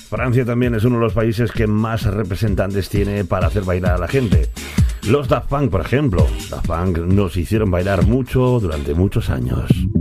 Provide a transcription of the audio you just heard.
Francia también es uno de los países que más representantes tiene para hacer bailar a la gente. Los Daft Punk, por ejemplo. Daft Punk nos hicieron bailar mucho durante muchos años.